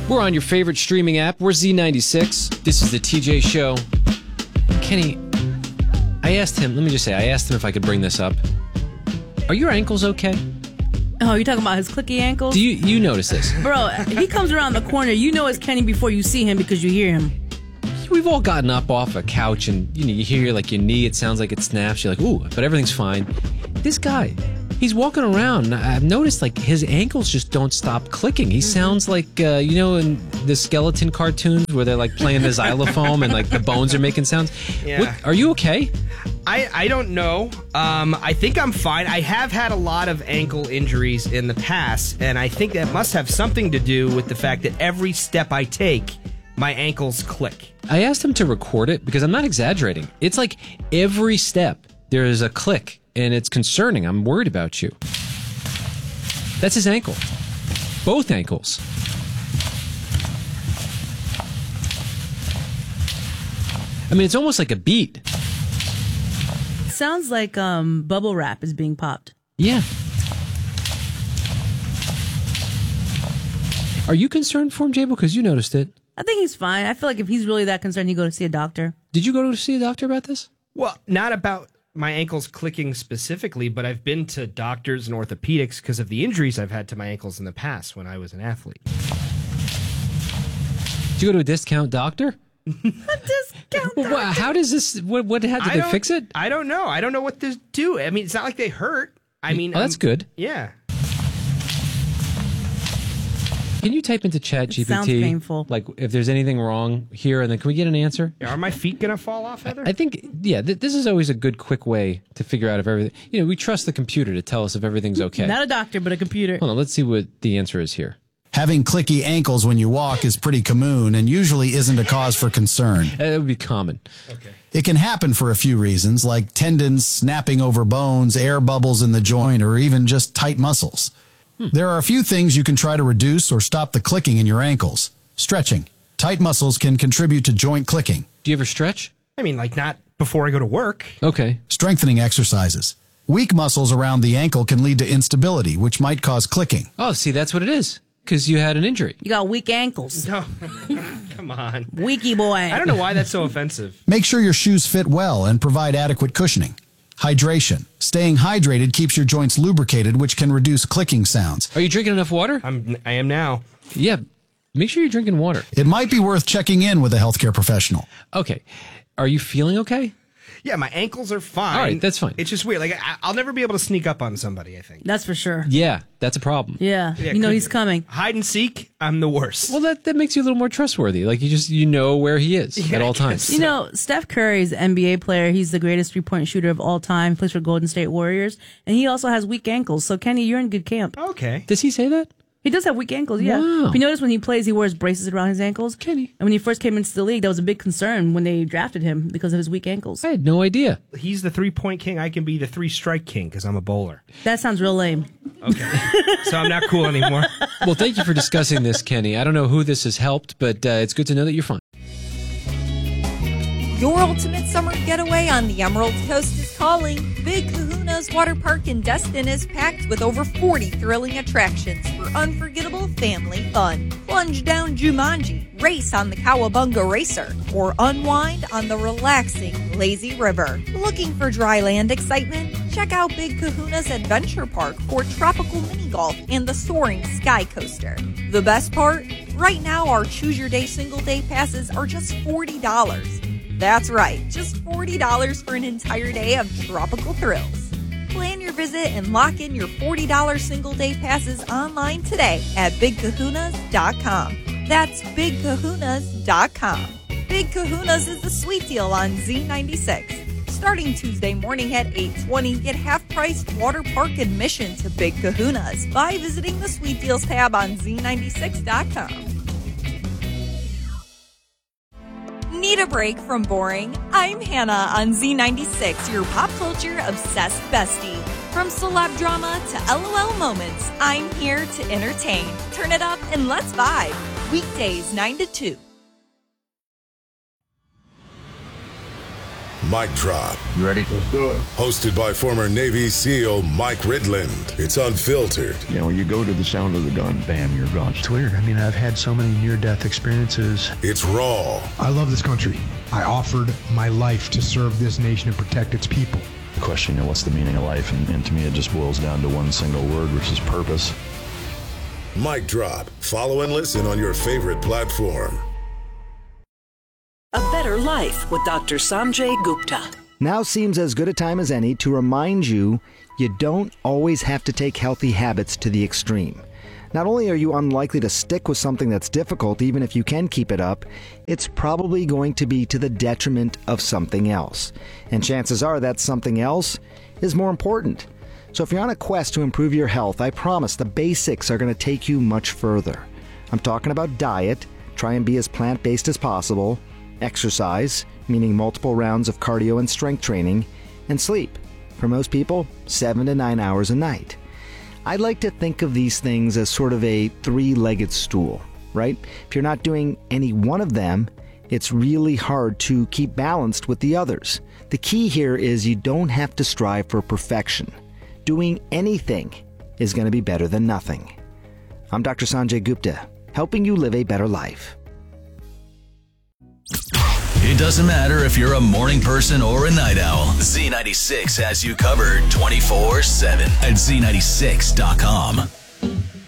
We're on your favorite streaming app. We're Z96. This is the TJ Show. Kenny, I asked him if I could bring this up. Are your ankles okay? Oh, you're talking about his clicky ankles? Do you notice this? Bro, he comes around the corner. You know it's Kenny before you see him because you hear him. We've all gotten up off a couch and you hear like your knee, it sounds like it snaps. You're like, ooh, but everything's fine. This guy, he's walking around. I've noticed like his ankles just don't stop clicking. He sounds like, in the skeleton cartoons where they're like playing the xylophone and like the bones are making sounds. Yeah. Are you okay? I don't know. I think I'm fine. I have had a lot of ankle injuries in the past, and I think that must have something to do with the fact that every step I take, my ankles click. I asked him to record it because I'm not exaggerating. It's like every step there is a click, and it's concerning. I'm worried about you. That's his ankle. Both ankles. I mean, it's almost like a beat. Sounds like bubble wrap is being popped. Yeah. Are you concerned for him, Jabo? Because you noticed it. I think he's fine. I feel like if he's really that concerned, he'd go to see a doctor. Did you go to see a doctor about this? Well, not about my ankles clicking specifically, but I've been to doctors and orthopedics because of the injuries I've had to my ankles in the past when I was an athlete. Did you go to a discount doctor? A discount doctor? Well, how does this... Did they fix it? I don't know. I don't know what to do. I mean, it's not like they hurt. I mean... that's good. Yeah. Can you type into ChatGPT? Sounds painful. Like, if there's anything wrong here, and then can we get an answer? Are my feet going to fall off, Heather? I think, this is always a good, quick way to figure out if everything... we trust the computer to tell us if everything's okay. Not a doctor, but a computer. Hold on, let's see what the answer is here. Having clicky ankles when you walk is pretty common and usually isn't a cause for concern. That would be common. Okay. It can happen for a few reasons, like tendons snapping over bones, air bubbles in the joint, or even just tight muscles. There are a few things you can try to reduce or stop the clicking in your ankles. Stretching. Tight muscles can contribute to joint clicking. Do you ever stretch? I mean, like not before I go to work. Okay. Strengthening exercises. Weak muscles around the ankle can lead to instability, which might cause clicking. Oh, see, that's what it is. Because you had an injury. You got weak ankles. No. Come on. Weaky boy. I don't know why that's so offensive. Make sure your shoes fit well and provide adequate cushioning. Hydration. Staying hydrated keeps your joints lubricated, which can reduce clicking sounds. Are you drinking enough water? I am now. Yeah. Make sure you're drinking water. It might be worth checking in with a healthcare professional. Okay. Are you feeling okay? Yeah, my ankles are fine. All right, that's fine. It's just weird. Like I'll never be able to sneak up on somebody, I think. That's for sure. Yeah, that's a problem. Yeah, he's coming. Hide and seek, I'm the worst. Well, that makes you a little more trustworthy. Like you know where he is at all times. Steph Curry's an NBA player. He's the greatest three-point shooter of all time. He plays for Golden State Warriors, and he also has weak ankles. So Kenny, you're in good camp. Okay. Does he say that? He does have weak ankles, yeah. Wow. If you notice when he plays, he wears braces around his ankles. Kenny. And when he first came into the league, that was a big concern when they drafted him because of his weak ankles. I had no idea. He's the three-point king. I can be the three-strike king because I'm a bowler. That sounds real lame. Okay. So I'm not cool anymore. Well, thank you for discussing this, Kenny. I don't know who this has helped, but it's good to know that you're fine. Your ultimate summer getaway on the Emerald Coast is calling. Big Kahuna's Water Park in Destin is packed with over 40 thrilling attractions for unforgettable family fun. Plunge down Jumanji, race on the Cowabunga Racer, or unwind on the relaxing Lazy River. Looking for dry land excitement? Check out Big Kahuna's Adventure Park for tropical mini golf and the soaring Sky Coaster. The best part? Right now, our Choose Your Day single day passes are just $40. That's right, just $40 for an entire day of tropical thrills. Plan your visit and lock in your $40 single day passes online today at BigKahunas.com. That's BigKahunas.com. Big Kahunas is the sweet deal on Z96. Starting Tuesday morning at 8:20, get half-priced water park admission to Big Kahunas by visiting the Sweet Deals tab on Z96.com. Need a break from boring? I'm Hannah on Z96, your pop culture obsessed bestie. From celeb drama to LOL moments, I'm here to entertain. Turn it up and let's vibe. Weekdays 9 to 2. Mic Drop. You ready? Let's do it. Hosted by former Navy SEAL Mike Ridland. It's unfiltered. You know, you go to the sound of the gun, bam, you're gone. It's weird. I mean, I've had so many near-death experiences. It's raw. I love this country. I offered my life to serve this nation and protect its people. The question, what's the meaning of life? And to me, it just boils down to one single word, which is purpose. Mic Drop. Follow and listen on your favorite platform. A Better Life with Dr. Sanjay Gupta. Now seems as good a time as any to remind you don't always have to take healthy habits to the extreme. Not only are you unlikely to stick with something that's difficult, even if you can keep it up, it's probably going to be to the detriment of something else. And chances are that something else is more important. So if you're on a quest to improve your health, I promise the basics are going to take you much further. I'm talking about diet, try and be as plant-based as possible, exercise, meaning multiple rounds of cardio and strength training, and sleep. For most people, 7 to 9 hours a night. I like to think of these things as sort of a three-legged stool, right? If you're not doing any one of them, it's really hard to keep balanced with the others. The key here is you don't have to strive for perfection. Doing anything is going to be better than nothing. I'm Dr. Sanjay Gupta, helping you live a better life. It doesn't matter if you're a morning person or a night owl. Z96 has you covered 24/7 at Z96.com.